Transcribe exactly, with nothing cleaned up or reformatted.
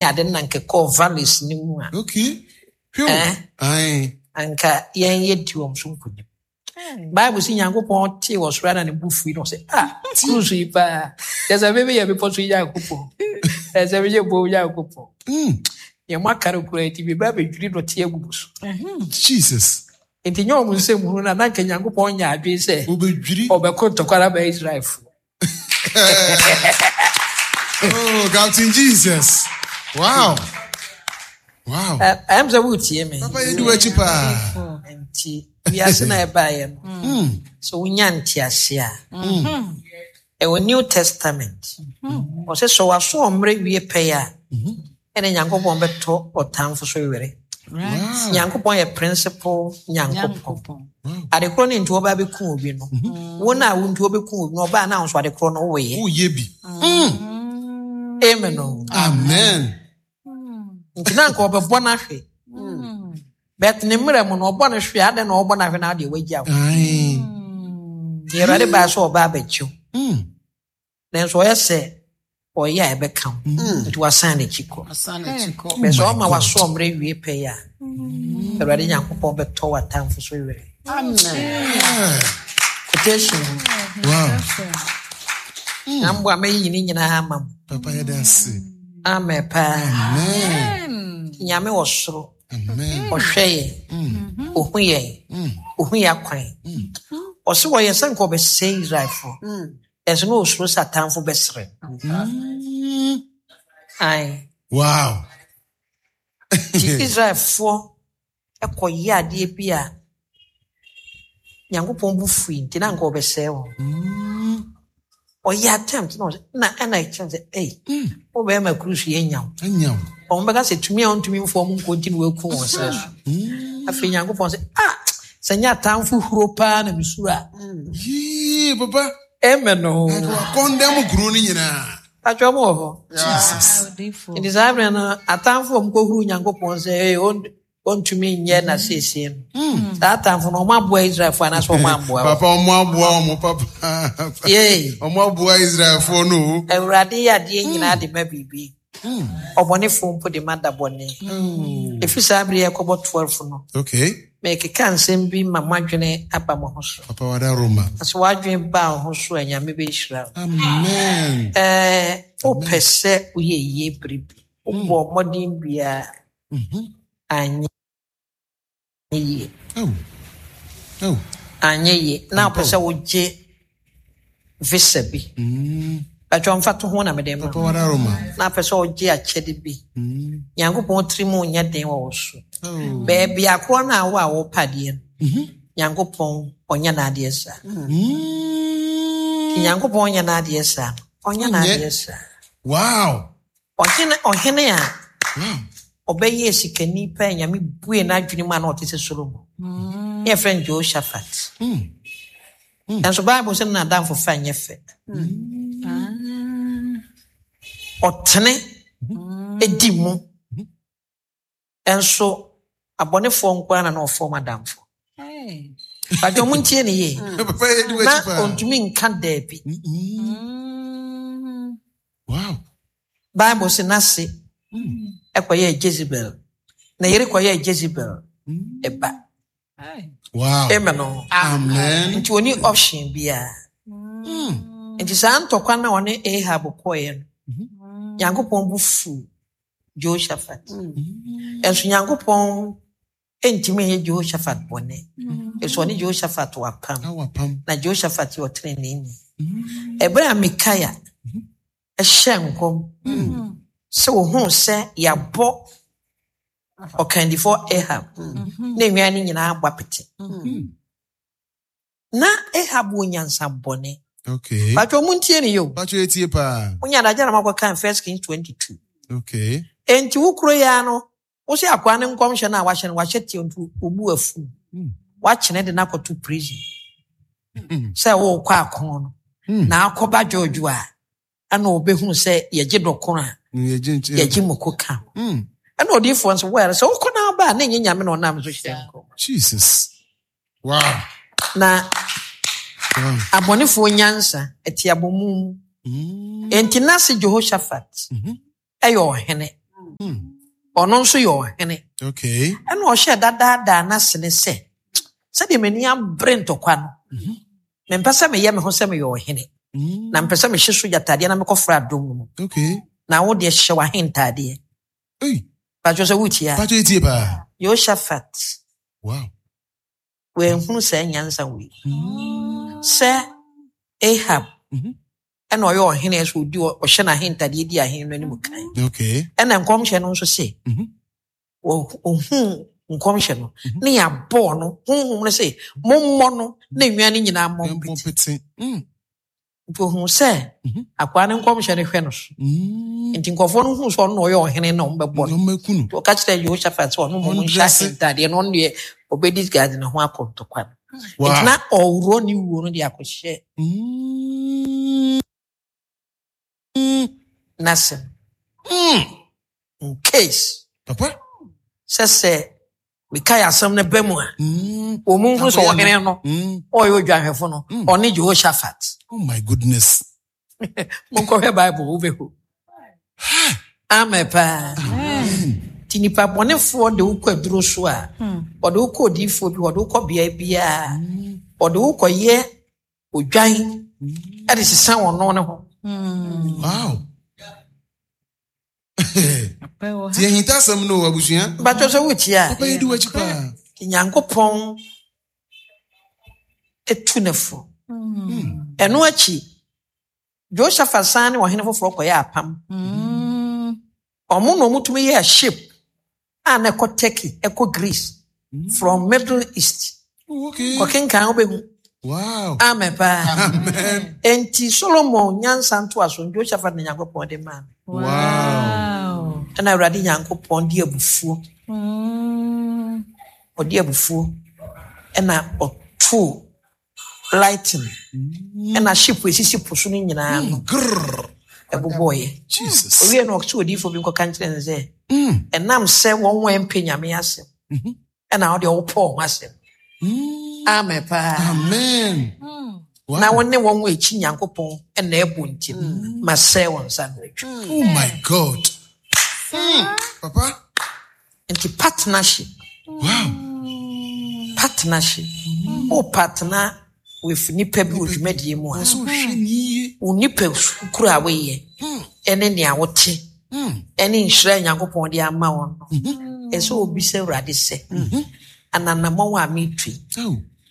nya de na nke call valleys ni mu a. Okay. Phew. Eh? Aye. Anka yen yedi om so nkudi. Bible si Nyankopon tie wo sora na ne bufu no say ah cruise yi pa. There's a baby be poso Nyankopon. There's a baby bo Nyankopon. Mm. Ye makare kurati bi ba be dwiri no tie gubuso. Jesus. Enti nyo mu se mu na na Nyankopon nya adwe se. Obedwiri. Obekonto kwara ba Israel fu. Oh, Captain Jesus. Wow. Wow. I am the wood here, man. Papa, you do what you pa. We are saying I buy him. So we nyan tiasia. E wo New Testament. O se so aso omre wie peya. Ene Nyankopon beto otamfo so were. Right. Nyankopon ye principle Nyankopon. Ade kro ne nti oba be ku obi no. Wona wo nti obi ku obi no oba na nso ade kro no wo ye. Oh ye bi. Amen. Amen. Ntina nko obebo na hwe. Bet ne mre mu no obo na hwe ade na obo na hwe na ade wagia. Ai. Ye rade ba so oba abechu. Mm. Then so yese oya ebe kan. Nti wasan de chiko. Asana chiko. Be so ma waso omre wie pe ya. Rade Nyankopon beto watamfo so were. Amen. Quotation. Wow. Nambo ameyi ni nyina ha mam. Papa ya dance. Amen pa. Amen. Nyame wo soro. Amen. Ohweye. Ohuye. Ohuya kwan. Oso wo yesa nko be say Israel for. There's no soro satan for besre. Ai. Wow. Israel for ekoye ade bia. Nyankopon bu free ntina nko be say wo. Oya attempt no na ana chance eh. O be ma cruise ye nyaw. Anyaw. On bega se tumi on tumi mfo mu nkonti no eku won se so. Afi Nyankopon se ah senya tanfo huro pa na misura. Yee papa. Amen no. Wa condemn guru ni nyina. Atwa mo ho. Jesus. It is abre na atanfo mko huru Nyankopon se eh on on tumi nye na sese no. That tanfo no mabua Israel fo na so mabua. Papa omo abua omo papa. Yey. Omo abua Israel fo no. Ewurade ya de nyina de ma bibi. Obone fo mpo de mada bone. Efisa abre yakobo twelve no. Okay. Make kansem bi mamadwene aba mo ho so. Papa wada Roma. Aso wadwen ba ho so anyame be Israel. Amen. Eh, o pese uye ye bribi. O bo modin bia. Mhm. Anye ye. Oh. Oh. Anye ye. Na pese wo je visa bi. Mm. Atwa mfato ho na medem. Papa wada Roma. Na pese wo je achede bi. Mm. Nyankopon trimu nya den wo so. Oh. Baby akro na wo a wo pade. Mhm. Nyankopon onya na ade sa. Mm. Nyankopon onya na ade sa. Onya na ade sa. Wow. Ohene ohene a Wow. obeye sikani pa nyame bue na adwene ma na otese Solomon. Mm. Ye friend Jehoshaphat. Mm. And so Bible say na dan for fa nyefe. Mm. Ah. Otene edi mu. And so abonefo nkwa na na ofo madamfo. Hey. But you muntie ne ye. Papa you do Na what you ontumi nka dabi. Mm. Wow. Bible say na se ekoye Jezebel. Na yere koye Jezebel. Eba. Hey. Wow. Amen. Amen. Nti oni option bia. Mm. Nti sa ntokwa na one Ahab koye no. Nyankopon bu fu Jehoshaphat. Enso Nyankopon entimi ye Jehoshaphat bone. Eso ni Jehoshaphat wapam. Awapam. Na Jehoshaphat yo trenini. Ebra Mikaya. Ehyenkom. Se wo hu se yabo okandifo Ahab. Na enwa ni nyina agbapete. Na Ahab wonyansa bone. Okay. But wo muntie ne yo. Pacho etie pa. Onya da jara makwa kan First Kings twenty-two. Okay. Enti wukro ya no, wo se akwa ne nkomhye na wahye no wahye tie ntu obu afu. Wachene de nakoto prison. Se wo kwa akon no. Na akoba jojo a ana obehu se yeje dokon a. Yeje Yeje mokoka. Mm. Ana odifo nso were se wokona ba na enye nyame no nam so hyenko. Jesus. Wow. Na Wow. abonefo nyansa etiabomu. Mm. Enti nase Jehoshaphat. Mhm. Ayo hene. Ono nso yo hene. Okay. Eno o hye dada da na sene se. Se de mani ambre ntokwa no. Mhm. Me mpesa me ye me ho se me yo hene. Mhm. Na mpesa me hye so jatade na me kofra adom no. Okay. Na wo de hye wa hentade. Hey. Ba jo se wutia. Ba jo etie ba. Jehoshaphat. Wow. We hunu se nyansa wi. Mhm. Se Ahab. Mhm. Eno yo hene so di o hye na hentade di ahen no anim kan. Okay. Ena nkom hye no nso se. Mhm. Wo ohun nkomhye no ne ya bo no honhom no say mommo no na nnuane nyina mompete mm to hu say akwa ne nkomhye ne hwe no so enti nkofo no hu so no oyo ohene na ombebo no makunu to ka kire Jehoshaphat so no mo nhya sentade no ne obedis guard ne ho akonto kwa enti na owro ni wo no de akohye nasem mm in case papa sese Mikaya asem ne bemu a. Mm. Omu hu so ohene no. Mm. Oyo dwahwefo no. Mm. Oni Jehoshaphat. Oh my goodness. Monko he Bible obehu. Amepa. Tinipa bonefo de ukọ aduro so a. O de ukọ odifo bi, o de ukọ bia bia. O de ukọ ye odwan. E de sesa wono ne ho. Wow. Ti hinta sam no abusua ba to so wutia papa yedi wachi pa Nyankopon etunefo mm eno achi Jehoshaphat san ne ohene foforo koya apam mm omo no mutumi ye ship an eko Turkey eko Greece mm. from Middle East. Okay koken kan obehu. Wow. Amen pa. Amen. Enti Solomon nyansa nto aso Jehoshaphat ne Nyankopon de man. Wow. Ana uradi Nyankopon di abufuo. Mm. Odi abufuo. Ena oto lighting. Mm. Ena ship we sisi poso ni nyina no. Grrr. Eboboye. Jesus. Owie no oto odi fo bi nko kan kire nze. Mm. Enam se won wan penyame ase. Mhm. Ena odi opo ho ase. Mm. Amen pa. Amen. Mm. Wow. Na wonne won we chi Nyankopon ena ebo nti ma se won sa no. Oh my God. Mm. Papa. Into partnership. Wow. Partnership. Mm. Oh partner with nipa bi odwumadi mu a. So hwe niye. O nipa kura we ye. Ene ne awote. Mm. Ene nhira Nyankopon de ama won no. Eso obi se urade se. Mhm. Ananamo wa mitwi. Oh.